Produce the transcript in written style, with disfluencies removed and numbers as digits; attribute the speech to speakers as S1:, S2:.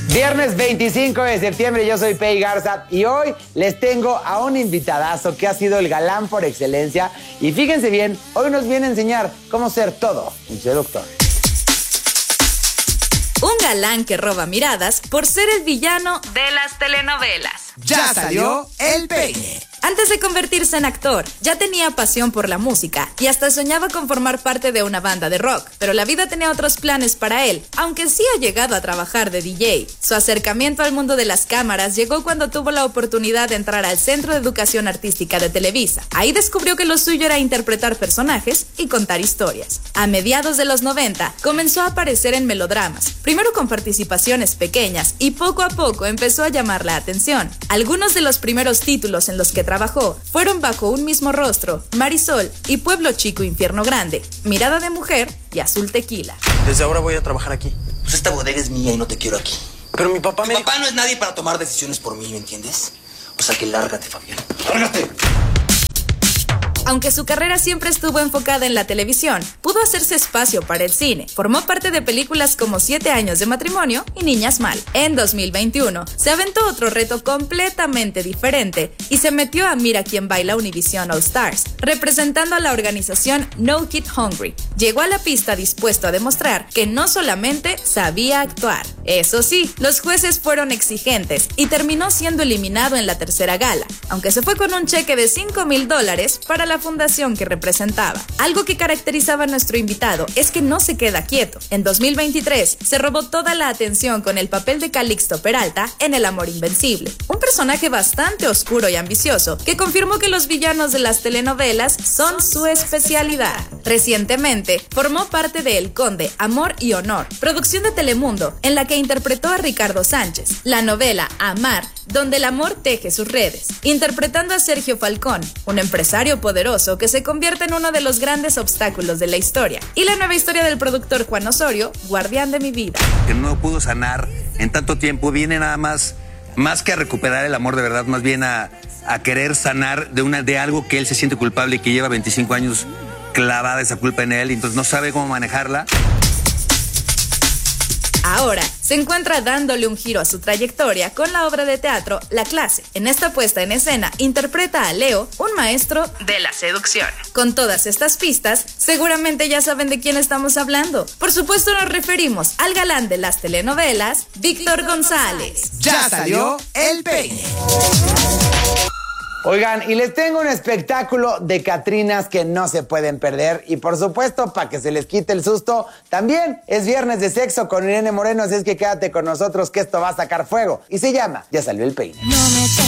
S1: Viernes 25 de septiembre, yo soy Pei Garza y hoy les tengo a un invitadazo que ha sido el galán por excelencia. Y fíjense bien, hoy nos viene a enseñar cómo ser todo un seductor.
S2: Un galán que roba miradas por ser el villano de las telenovelas.
S3: Ya salió el peine.
S2: Antes de convertirse en actor, ya tenía pasión por la música y hasta soñaba con formar parte de una banda de rock, pero la vida tenía otros planes para él, aunque sí ha llegado a trabajar de DJ. Su acercamiento al mundo de las cámaras llegó cuando tuvo la oportunidad de entrar al Centro de Educación Artística de Televisa. Ahí descubrió que lo suyo era interpretar personajes y contar historias. A mediados de los 90, comenzó a aparecer en melodramas, primero con participaciones pequeñas y poco a poco empezó a llamar la atención. Algunos de los primeros títulos en los que trabajó fueron Bajo un mismo rostro, Marisol y Pueblo Chico, Infierno Grande, Mirada de Mujer y Azul Tequila.
S4: Desde ahora voy a trabajar aquí.
S5: Pues esta bodega es mía y no te quiero aquí.
S4: Pero mi papá
S5: Mi papá no es nadie para tomar decisiones por mí, ¿me entiendes? O sea que lárgate, Fabián. ¡Lárgate!
S2: Aunque su carrera siempre estuvo enfocada en la televisión, pudo hacerse espacio para el cine. Formó parte de películas como 7 años de matrimonio y Niñas Mal. En 2021, se aventó otro reto completamente diferente y se metió a Mira quién baila Univision All Stars, representando a la organización No Kid Hungry. Llegó a la pista dispuesto a demostrar que no solamente sabía actuar. Eso sí, los jueces fueron exigentes y terminó siendo eliminado en la tercera gala, aunque se fue con un cheque de $5,000 para la fundación que representaba. Algo que caracterizaba a nuestro invitado es que no se queda quieto. En 2023 se robó toda la atención con el papel de Calixto Peralta en El Amor Invencible, un personaje bastante oscuro y ambicioso que confirmó que los villanos de las telenovelas son su especialidad. Recientemente formó parte de El Conde, Amor y Honor, producción de Telemundo, en la que interpretó a Ricardo Sánchez, la novela Amar, donde el amor teje sus redes, interpretando a Sergio Falcón, un empresario poderoso que se convierte en uno de los grandes obstáculos de la historia, y la nueva historia del productor Juan Osorio, Guardián de mi vida.
S6: Que no pudo sanar en tanto tiempo, viene nada más que a recuperar el amor de verdad, más bien a querer sanar de algo que él se siente culpable y que lleva 25 años clavada esa culpa en él, y entonces no sabe cómo manejarla.
S2: Ahora se encuentra dándole un giro a su trayectoria con la obra de teatro La Clase. En esta puesta en escena interpreta a Leo, un maestro de la seducción. Con todas estas pistas, seguramente ya saben de quién estamos hablando. Por supuesto nos referimos al galán de las telenovelas, Víctor González.
S3: Ya salió el peine.
S1: Oigan, y les tengo un espectáculo de Catrinas que no se pueden perder. Y por supuesto, para que se les quite el susto, también es viernes de sexo con Irene Moreno. Así es que quédate con nosotros que esto va a sacar fuego. Y se llama Ya salió el peine.
S7: No me